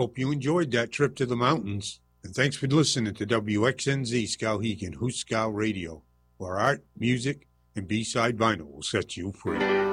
Hope you enjoyed that trip to the mountains. And thanks for listening to WXNZ Skowhegan Hooskow Radio, where art, music, and B-side vinyl will set you free.